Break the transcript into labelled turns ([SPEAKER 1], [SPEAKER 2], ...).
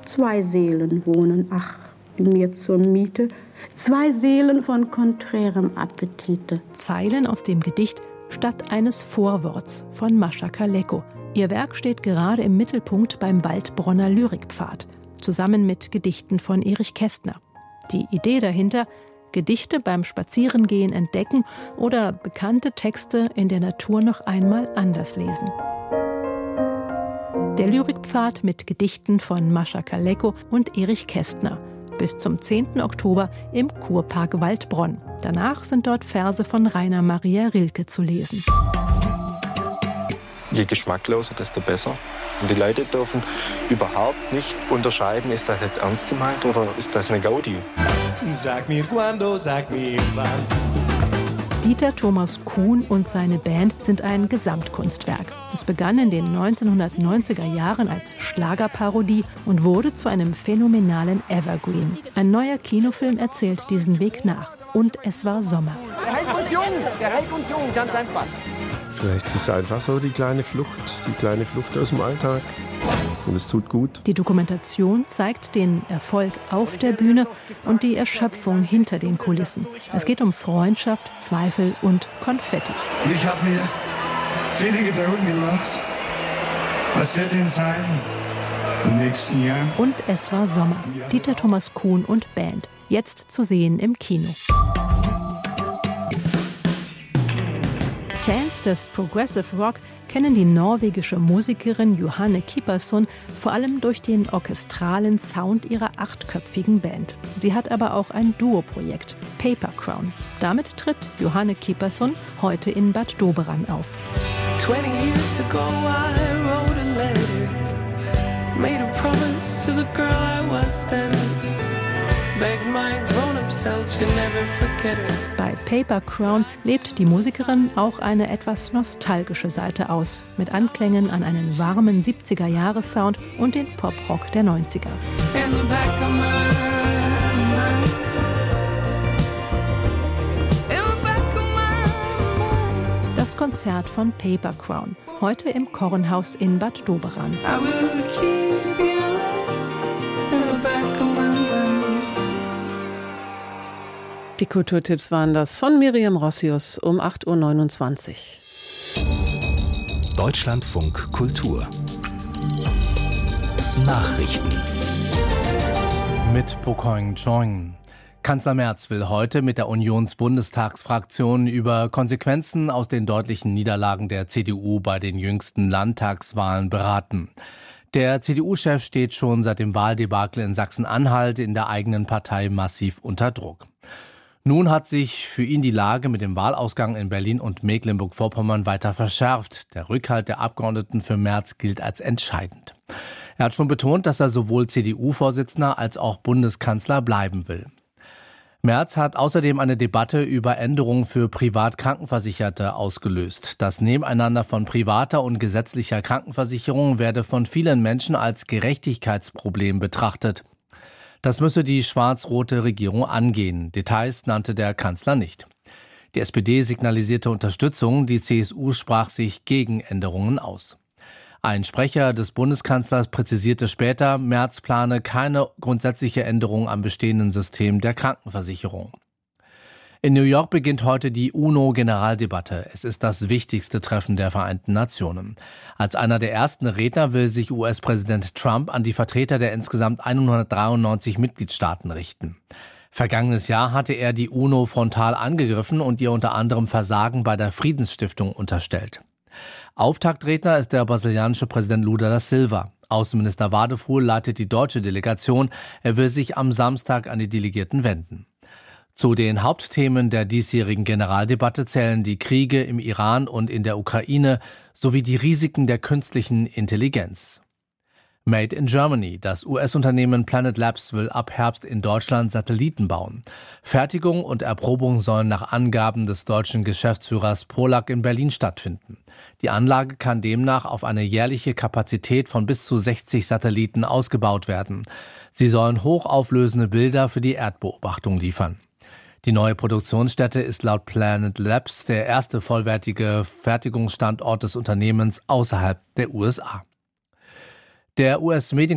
[SPEAKER 1] 2 Seelen wohnen, ach, in mir zur Miete, 2 Seelen von konträrem Appetite.
[SPEAKER 2] Zeilen aus dem Gedicht Statt eines Vorworts von Mascha Kaleko. Ihr Werk steht gerade im Mittelpunkt beim Waldbronner Lyrikpfad, zusammen mit Gedichten von Erich Kästner. Die Idee dahinter: Gedichte beim Spazierengehen entdecken oder bekannte Texte in der Natur noch einmal anders lesen. Der Lyrikpfad mit Gedichten von Mascha Kaleko und Erich Kästner. Bis zum 10. Oktober im Kurpark Waldbronn. Danach sind dort Verse von Rainer Maria Rilke zu lesen.
[SPEAKER 3] Je geschmackloser, desto besser. Und die Leute dürfen überhaupt nicht unterscheiden, ist das jetzt ernst gemeint oder ist das eine Gaudi?
[SPEAKER 4] Sag mir quando, sag mir wann.
[SPEAKER 2] Dieter Thomas Kuhn und seine Band sind ein Gesamtkunstwerk. Es begann in den 1990er Jahren als Schlagerparodie und wurde zu einem phänomenalen Evergreen. Ein neuer Kinofilm erzählt diesen Weg nach. Und es war Sommer.
[SPEAKER 5] Der hält uns jung, ganz einfach.
[SPEAKER 6] Vielleicht ist es einfach so die kleine Flucht aus dem Alltag. Und es tut gut.
[SPEAKER 2] Die Dokumentation zeigt den Erfolg auf der Bühne und die Erschöpfung hinter den Kulissen. Es geht um Freundschaft, Zweifel und Konfetti.
[SPEAKER 7] Ich habe mir viele Gedanken gemacht. Was wird denn sein im nächsten Jahr?
[SPEAKER 2] Und es war Sommer. Dieter Thomas Kuhn und Band. Jetzt zu sehen im Kino. Fans des Progressive Rock kennen die norwegische Musikerin Johanne Kipperson vor allem durch den orchestralen Sound ihrer 8-köpfigen Band. Sie hat aber auch ein Duo-Projekt, Paper Crown. Damit tritt Johanne Kipperson heute in Bad Doberan auf.
[SPEAKER 8] 20 years ago I wrote a letter, made a promise to the girl I was then. Begged my grown-up self to never forget her.
[SPEAKER 2] Bei Paper Crown lebt die Musikerin auch eine etwas nostalgische Seite aus, mit Anklängen an einen warmen 70er-Jahres-Sound und den Pop-Rock der 90er.
[SPEAKER 8] In the back of my mind. In the back of my mind.
[SPEAKER 2] Das Konzert von Paper Crown, heute im Kornhaus in Bad Doberan.
[SPEAKER 8] I will keep you in the back of my mind.
[SPEAKER 9] Die Kulturtipps waren das von Miriam Rossius um 8.29 Uhr.
[SPEAKER 10] Deutschlandfunk Kultur Nachrichten
[SPEAKER 11] mit Pokoing Chong. Kanzler Merz will heute mit der Unionsbundestagsfraktion über Konsequenzen aus den deutlichen Niederlagen der CDU bei den jüngsten Landtagswahlen beraten. Der CDU-Chef steht schon seit dem Wahldebakel in Sachsen-Anhalt in der eigenen Partei massiv unter Druck. Nun hat sich für ihn die Lage mit dem Wahlausgang in Berlin und Mecklenburg-Vorpommern weiter verschärft. Der Rückhalt der Abgeordneten für Merz gilt als entscheidend. Er hat schon betont, dass er sowohl CDU-Vorsitzender als auch Bundeskanzler bleiben will. Merz hat außerdem eine Debatte über Änderungen für Privatkrankenversicherte ausgelöst. Das Nebeneinander von privater und gesetzlicher Krankenversicherung werde von vielen Menschen als Gerechtigkeitsproblem betrachtet. Das müsse die schwarz-rote Regierung angehen. Details nannte der Kanzler nicht. Die SPD signalisierte Unterstützung, die CSU sprach sich gegen Änderungen aus. Ein Sprecher des Bundeskanzlers präzisierte später, Merz plane keine grundsätzliche Änderung am bestehenden System der Krankenversicherung. In New York beginnt heute die UNO-Generaldebatte. Es ist das wichtigste Treffen der Vereinten Nationen. Als einer der ersten Redner will sich US-Präsident Trump an die Vertreter der insgesamt 193 Mitgliedstaaten richten. Vergangenes Jahr hatte er die UNO frontal angegriffen und ihr unter anderem Versagen bei der Friedensstiftung unterstellt. Auftaktredner ist der brasilianische Präsident Lula da Silva. Außenminister Wadefuhl leitet die deutsche Delegation. Er will sich am Samstag an die Delegierten wenden. Zu den Hauptthemen der diesjährigen Generaldebatte zählen die Kriege im Iran und in der Ukraine sowie die Risiken der künstlichen Intelligenz. Made in Germany. Das US-Unternehmen Planet Labs will ab Herbst in Deutschland Satelliten bauen. Fertigung und Erprobung sollen nach Angaben des deutschen Geschäftsführers Polak in Berlin stattfinden. Die Anlage kann demnach auf eine jährliche Kapazität von bis zu 60 Satelliten ausgebaut werden. Sie sollen hochauflösende Bilder für die Erdbeobachtung liefern. Die neue Produktionsstätte ist laut Planet Labs der erste vollwertige Fertigungsstandort des Unternehmens außerhalb der USA. Der US-Medien